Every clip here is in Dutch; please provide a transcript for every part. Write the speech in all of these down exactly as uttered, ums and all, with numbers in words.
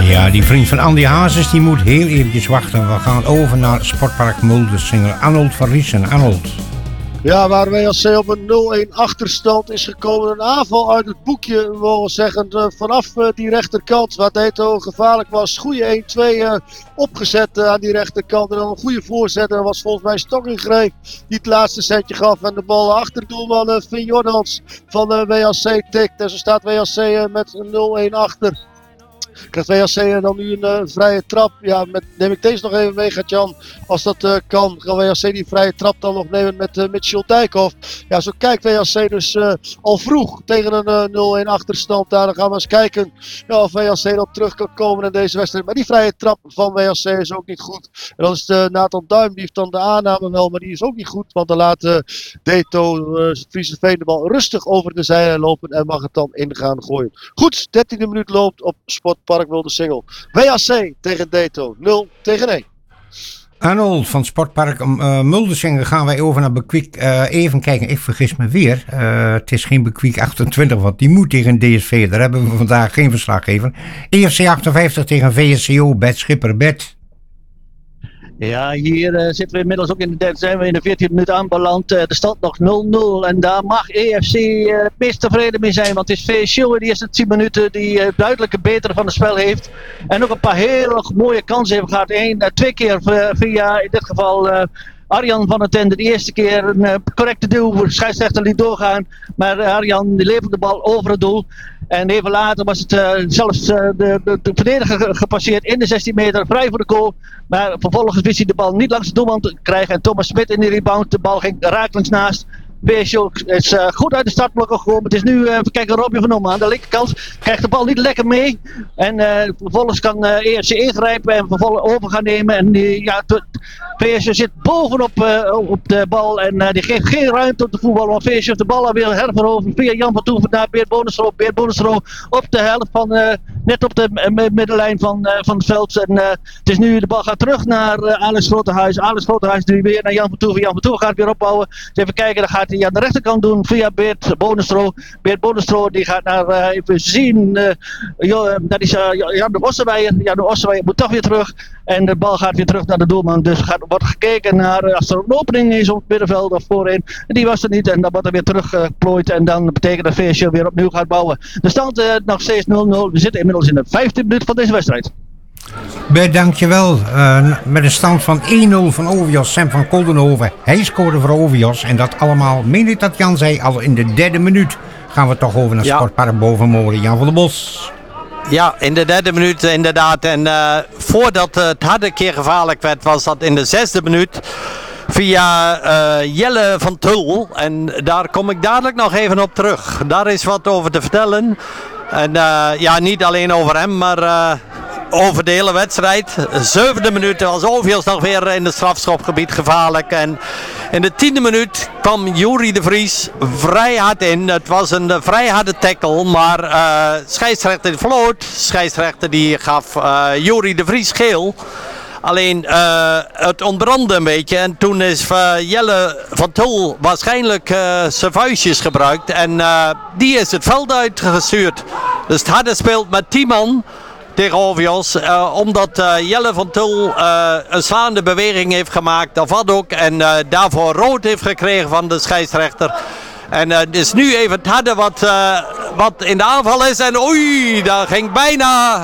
Ja, die vriend van Andy Hazes die moet heel eventjes wachten. We gaan over naar Sportpark Muldensingel. Arnold van Riesen. Arnold. Ja, waar W H C op een nul-een achterstand is gekomen. Een aanval uit het boekje, wil zeggen. Uh, vanaf uh, die rechterkant, waar Deto gevaarlijk was. Goede een-twee uh, opgezet uh, aan die rechterkant. En dan een goede voorzet. En dat was volgens mij Stokkengreep die het laatste setje gaf. En de bal achter doelman uh, Finn Jordans van uh, W H C tikt. En zo staat W H C uh, met een nul-een achter. Krijgt W H C dan nu een uh, vrije trap. Ja, met, neem ik deze nog even mee, Gert-Jan. Als dat uh, kan, gaan W H C die vrije trap dan nog nemen met uh, Mitchell Dijkhoff. Ja, zo kijkt W H C dus uh, al vroeg tegen een uh, nul-een achterstand. Daar dan gaan we eens kijken ja, of W H C dan terug kan komen in deze wedstrijd. Maar die vrije trap van W H C is ook niet goed. En dan is het uh, Nathan Duim, die heeft dan de aanname wel, maar die is ook niet goed. Want dan laat uh, Deto uh, Friese Veen de bal rustig over de zijlijn lopen en mag het dan in gaan gooien. Goed, dertiende minuut loopt op Sportpark Muldensingel. W H C tegen Deto, nul tegen één. Arnold van Sportpark uh, Muldensingel gaan wij over naar Bekwik. Uh, even kijken, ik vergis me weer. Uh, het is geen Bekwik achtentwintig, want die moet tegen D S V. Daar hebben we vandaag geen verslaggever. E F C achtenvijftig tegen V S C O, Bert Schipper. Bert. Ja, hier uh, zitten we inmiddels ook in de derde, zijn we in de veertiende minuut aanbeland. Uh, de stand nog nul nul en daar mag E F C uh, het meest tevreden mee zijn. Want het is V S C O in de eerste tien minuten die uh, duidelijk het betere van het spel heeft. En ook een paar hele mooie kansen heeft gehad. Eén, uh, twee keer uh, via in dit geval uh, Arjan van den Tende. De eerste keer een uh, correcte duw, de scheidsrechter liet doorgaan. Maar uh, Arjan die leverde de bal over het doel. En even later was het uh, zelfs uh, de, de, de verdediger gepasseerd in de zestien meter, vrij voor de goal. Maar vervolgens wist hij de bal niet langs de doelman te krijgen. En Thomas Smit in de rebound, de bal ging rakelings naast. V S C O is uh, goed uit de startblokken gekomen. Het is nu, uh, even kijken, Robje van Ommen aan de linkerkant. Krijgt de bal niet lekker mee. En uh, vervolgens kan uh, E F C ingrijpen en vervolgens over gaan nemen. En uh, ja, V S C O zit bovenop uh, op de bal. En uh, die geeft geen ruimte op de voetbal. Want V S C O heeft de bal alweer herveroverd via Jan van Toeven naar Beert Bonesro. Beert Bonesro op de helft van, uh, net op de uh, middenlijn van, uh, van het veld. En uh, het is nu, de bal gaat terug naar uh, Alex Grotehuis. Alex Grotehuis nu weer naar Jan van Toeven. Jan van Toeven gaat weer opbouwen. Dus even kijken, dan gaat hij aan de rechterkant doen via Beert Bonesro. Beert Bonesro die gaat naar, uh, even zien, uh, jo, dat is uh, Jan de Ossenweijer. Jan de Ossenweijer moet toch weer terug. En de bal gaat weer terug naar de doelman. Dus gaat, wordt gekeken naar uh, als er een opening is op het middenveld of voorin. En die was er niet en dan wordt er weer teruggeplooid. Uh, en dan betekent dat V S C weer opnieuw gaat bouwen. De stand uh, nog steeds nul nul. We zitten inmiddels in de vijftiende minuut van deze wedstrijd. Bert, dankjewel. Uh, met een stand van één nul van Ovios, Sam van Koldenhoven. Hij scoorde voor Ovios en dat allemaal, meen ik dat Jan zei, al in de derde minuut. Gaan we toch over naar ja. Sportpark Bovenmolen. Jan van der Bos. Ja, in de derde minuut inderdaad. En uh, voordat uh, het harde keer gevaarlijk werd, was dat in de zesde minuut. Via uh, Jelle van Tul. En daar kom ik dadelijk nog even op terug. Daar is wat over te vertellen. En uh, ja, niet alleen over hem, maar uh, over de hele wedstrijd. Zevende minuut was Ovios nog weer in het strafschopgebied gevaarlijk. En in de tiende minuut kwam Jury de Vries vrij hard in. Het was een uh, vrij harde tackle, maar uh, scheidsrechter floot. Scheidsrechter die gaf uh, Jury de Vries geel. Alleen uh, het ontbrandde een beetje en toen is uh, Jelle van Tul waarschijnlijk uh, zijn vuistjes gebruikt en uh, die is het veld uitgestuurd. Dus het harde speelt met tien man tegen Ovios, uh, omdat uh, Jelle van Tul uh, een slaande beweging heeft gemaakt, of wat ook, en uh, daarvoor rood heeft gekregen van de scheidsrechter. En uh, het is nu even het harde wat, uh, wat in de aanval is en oei, daar ging bijna...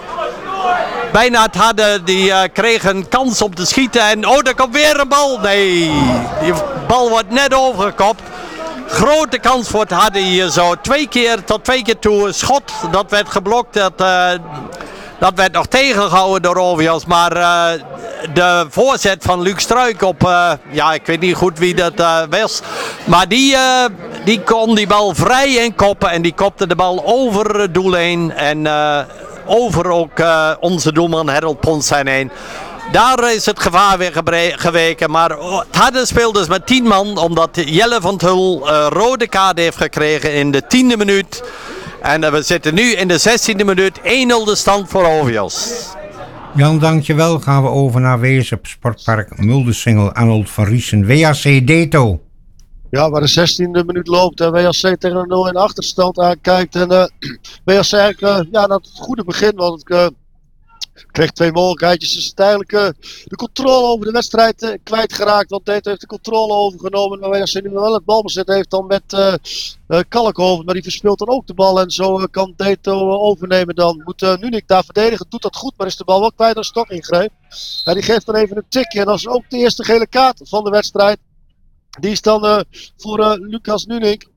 Bijna het hadden, die uh, kreeg een kans om te schieten en oh, daar komt weer een bal. Nee, die bal wordt net overgekopt. Grote kans voor het hadden hier zo. Twee keer tot twee keer toe. Schot, dat werd geblokt. Dat, uh, dat werd nog tegengehouden door Ovios. Maar uh, de voorzet van Luc Struik op, uh, ja, ik weet niet goed wie dat uh, was. Maar die, uh, die kon die bal vrij inkoppen en die kopte de bal over het doel heen. En... Uh, over ook uh, onze doelman Harold Ponsen heen. Daar is het gevaar weer gebre- geweken. Maar het harde speelde dus met tien man. Omdat Jelle van Tul uh, rode kaart heeft gekregen in de tiende minuut. En uh, we zitten nu in de zestiende minuut. één nul de stand voor Ovios. Jan, dankjewel. Gaan we over naar Wees op Sportpark Muldensingel. Arnold van Riesen. W H C Deto. Ja, waar de zestiende minuut loopt en W H C tegen een nul in achterstand aankijkt. En uh, W H C eigenlijk, uh, ja, dat het goede begin, want het uh, kreeg twee mogelijkheidjes. Dus uiteindelijk uh, de controle over de wedstrijd uh, kwijtgeraakt. Want Deto heeft de controle overgenomen. Maar als hij nu wel het balbezit heeft dan met uh, uh, Kalkhoven. Maar die verspeelt dan ook de bal. En zo uh, kan Deto uh, overnemen dan. Moet uh, Nunik daar verdedigen. Doet dat goed. Maar is de bal wel kwijt aan Stokkingreep. Ja, die geeft dan even een tikje. En dat is ook de eerste gele kaart van de wedstrijd. Die is dan uh, voor uh, Lucas Nunik.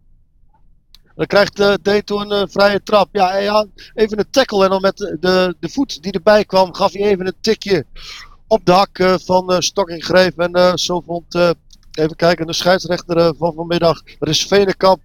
Dan krijgt uh, Deto een uh, vrije trap. Ja, ja, even een tackle. En dan met de, de, de voet die erbij kwam, gaf hij even een tikje op de hak uh, van uh, Stokkingreep. En uh, zo vond, uh, even kijken, de scheidsrechter uh, van vanmiddag. Dat is Venekamp.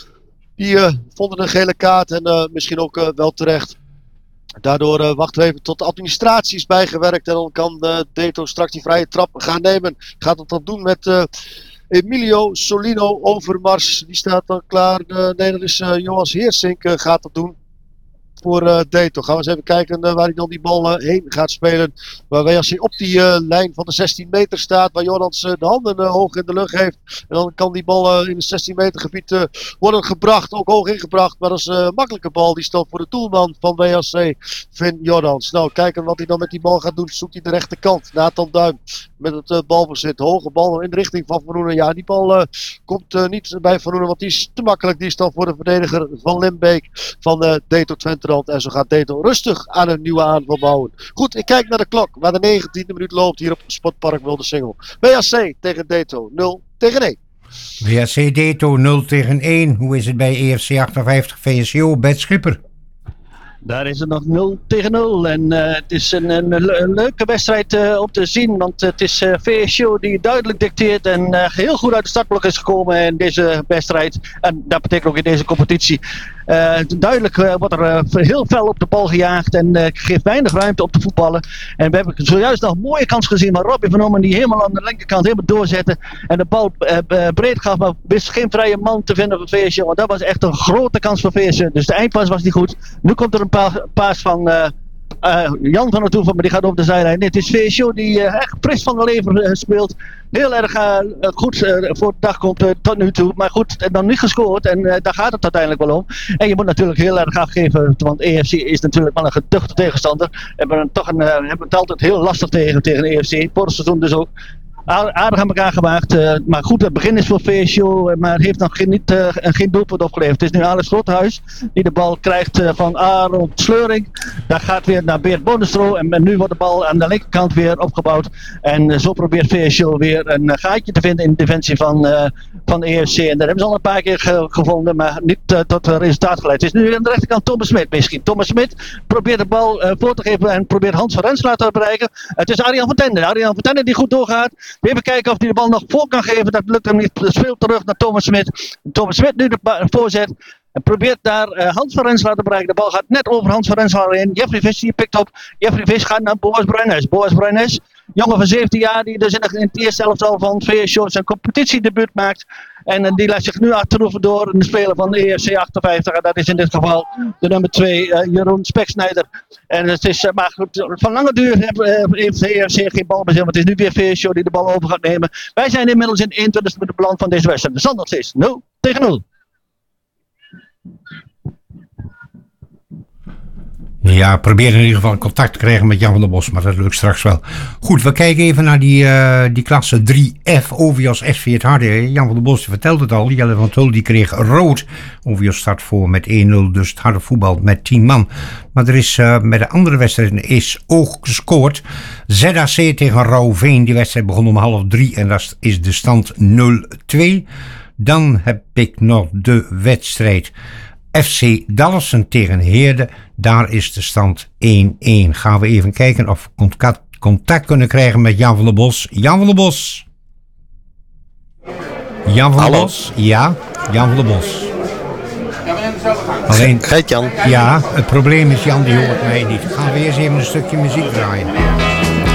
Die uh, vonden een gele kaart en uh, misschien ook uh, wel terecht. Daardoor uh, wachten we even tot de administratie is bijgewerkt. En dan kan uh, Deto straks die vrije trap gaan nemen. Gaat het dan doen met... Uh, Emilio Solino Overmars, die staat dan klaar. Uh, nee, dat is uh, Jonas Heersink uh, gaat dat doen voor uh, Deto. Gaan we eens even kijken uh, waar hij dan die bal uh, heen gaat spelen. Waarbij als hij op die uh, lijn van de zestien meter staat, waar Jordans uh, de handen uh, hoog in de lucht heeft. En dan kan die bal uh, in het zestien meter gebied uh, worden gebracht, ook hoog ingebracht. Maar dat is een uh, makkelijke bal, die stelt voor de doelman van W H C, Finn Jordans. Nou, kijken wat hij dan met die bal gaat doen. Zoekt hij de rechterkant, Nathan Duim. Met het uh, balbezit, hoge bal in de richting van Van Roenen. Ja, die bal uh, komt uh, niet bij Van Roenen, want die is te makkelijk. Die is dan voor de verdediger van Limbeek van uh, Deto Twenterand. En zo gaat Deto rustig aan een nieuwe aanval bouwen. Goed, ik kijk naar de klok, waar de negentiende minuut loopt hier op Sportpark Wildesingel. W H C tegen Deto, nul tegen één. W H C Deto nul tegen één. Hoe is het bij E F C achtenvijftig V S O, Bert Schipper? Daar is het nog nul tegen nul. En uh, het is een, een, een leuke wedstrijd uh, om te zien. Want het is uh, V S O die duidelijk dicteert. En uh, heel goed uit de startblok is gekomen in deze wedstrijd. En dat betekent ook in deze competitie. Uh, duidelijk uh, wordt er uh, heel fel op de bal gejaagd. En uh, geeft weinig ruimte op te voetballen. En we hebben zojuist nog een mooie kans gezien. Maar Robbie van Ommen die helemaal aan de linkerkant helemaal doorzette. En de bal uh, uh, breed gaf. Maar wist geen vrije man te vinden voor V S O. Want dat was echt een grote kans voor V S O. Dus de eindpas was niet goed. Nu komt er een pa- paas van... Uh, Uh, Jan van der Toeven, maar die gaat over de zijlijn. Nee, het is V S O die uh, echt fris van de lever uh, speelt. Heel erg uh, goed uh, voor de dag komt uh, tot nu toe. Maar goed, dan niet gescoord. En uh, daar gaat het uiteindelijk wel om. En je moet natuurlijk heel erg afgeven. Want E F C is natuurlijk wel een geduchte tegenstander. We hebben, toch een, uh, hebben het altijd heel lastig tegen, tegen E F C. Vorig seizoen dus ook. Aardig aan elkaar gemaakt, uh, maar goed, het begin is voor V S O, maar het heeft nog geen, niet, uh, geen doelpunt opgeleverd. Het is nu Alex Groothuis die de bal krijgt uh, van Aaron Sleuring. Dat gaat weer naar Beert Bonestro en nu wordt de bal aan de linkerkant weer opgebouwd. En uh, zo probeert V S O weer een uh, gaatje te vinden in de defensie van, uh, van E F C. En daar hebben ze al een paar keer ge- gevonden, maar niet uh, tot uh, resultaat geleid. Het is nu aan de rechterkant Thomas Smit misschien. Thomas Smit probeert de bal uh, voor te geven en probeert Hans van Renselaar te bereiken. Het is Arjan van Tende. Arjan van Tende die goed doorgaat. Even kijken of hij de bal nog voor kan geven. Dat lukt hem niet. Het speelt terug naar Thomas Smit. Thomas Smit nu de ba- voorzet. En probeert daar uh, Hans van Renselaar te bereiken. De bal gaat net over Hans van Renselaar heen. Jeffrey Vis die pikt op. Jeffrey Vis gaat naar Boas Bruines. Boas Bruines, jongen van zeventien jaar die dus in, de, in het eerste elftal van V S O zijn competitiedebuut maakt. En uh, die laat zich nu achterhoeven door in de speler van de E F C achtenvijftig. En dat is in dit geval de nummer twee, uh, Jeroen Speksnijder. En het is, uh, maar goed, van lange duur heeft de E F C geen balbezit. Maar het is nu weer V S O die de bal over gaat nemen. Wij zijn inmiddels in de eenentwintigste minuut beland van deze wedstrijd. De stand nog steeds nul tegen nul. Ja, probeer in ieder geval contact te krijgen met Jan van der Bos, maar dat lukt straks wel. Goed, we kijken even naar die, uh, die klasse drie F, Ovios S V het Harde. Jan van der Bos vertelt het al, Jelle van Tul die kreeg rood. Ovios staat voor met één nul, dus het harde voetbal met tien man. Maar er is uh, met de andere wedstrijden is ook gescoord. Z A C tegen Rauwveen, die wedstrijd begon om half drie en dat is de stand nul twee. Dan heb ik nog de wedstrijd F C Dalfsen tegen Heerde. Daar is de stand één één. Gaan we even kijken of we contact, contact kunnen krijgen met Jan van der Bos. Jan van der Bos. Jan van der Bos. Ja, Jan van der Bos. Alleen, Gert-Jan. ja, het probleem is Jan die hoort mij niet. Gaan we eerst even een stukje muziek draaien.